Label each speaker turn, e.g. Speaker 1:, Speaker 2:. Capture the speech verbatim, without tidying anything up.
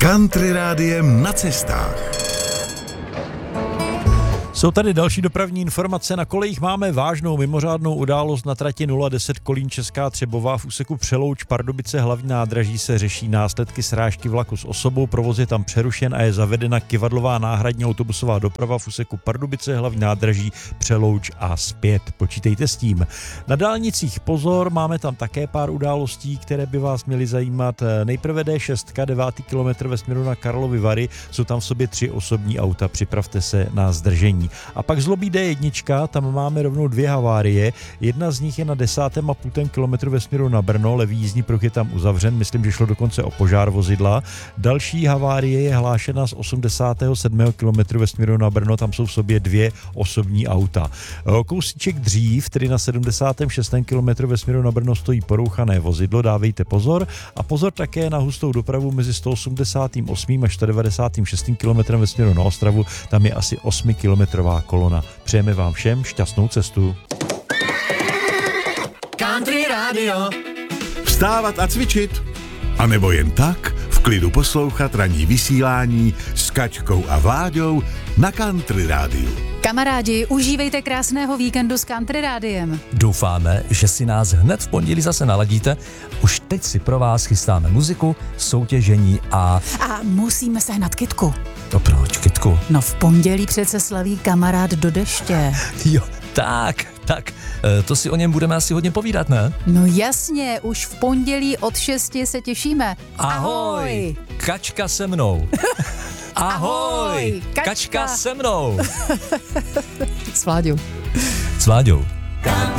Speaker 1: Country rádiem na cestách.
Speaker 2: Jsou tady další dopravní informace. Na kolejích máme vážnou mimořádnou událost na trati nula deset Kolín Česká Třebová v úseku Přelouč Pardubice hlavní nádraží se řeší následky srážky vlaku s osobou. Provoz je tam přerušen a je zavedena kyvadlová náhradní autobusová doprava v úseku Pardubice hlavní nádraží Přelouč a zpět. Počítejte s tím. Na dálnicích pozor, máme tam také pár událostí, které by vás měly zajímat. Nejprve D šest, devátý kilometr ve směru na Karlovy Vary, jsou tam v sobě tři osobní auta, připravte se na zdržení. A pak zlobí D jedna, tam máme rovnou dvě havárie. Jedna z nich je na desátém a půl kilometru ve směru na Brno, levý jízdní pruh je tam uzavřen, myslím, že šlo dokonce o požár vozidla. Další havárie je hlášena z osmdesátého sedmého kilometru ve směru na Brno, tam jsou v sobě dvě osobní auta. Kousíček dřív, tedy na sedmdesátém šestém kilometru ve směru na Brno stojí porouchané vozidlo, dávejte pozor. A pozor také na hustou dopravu mezi sto osmdesátým osmým až sto devadesátým šestým kilometrem ve směru na Ostravu, tam je asi osm kilometrů kolona. Přejeme vám všem šťastnou cestu.
Speaker 3: Country Radio.
Speaker 1: Vstávat a cvičit? A nebo jen tak v klidu poslouchat ranní vysílání s Kačkou a Vláďou na Country Rádiu.
Speaker 4: Kamarádi, užívejte krásného víkendu s Country Rádiem.
Speaker 5: Doufáme, že si nás hned v pondělí zase naladíte. Už teď si pro vás chystáme muziku, soutěžení a...
Speaker 4: A musíme sehnat kytku.
Speaker 5: To proč, kytku?
Speaker 4: No v pondělí přece slaví kamarád do deště.
Speaker 5: Jo, tak, tak. E, to si o něm budeme asi hodně povídat, ne?
Speaker 4: No jasně, už v pondělí od šesti se těšíme.
Speaker 5: Ahoj, Kačka se mnou. Ahoj,
Speaker 4: Kačka.
Speaker 5: Kačka se mnou.
Speaker 4: S Vláďou.
Speaker 5: S Vláďou.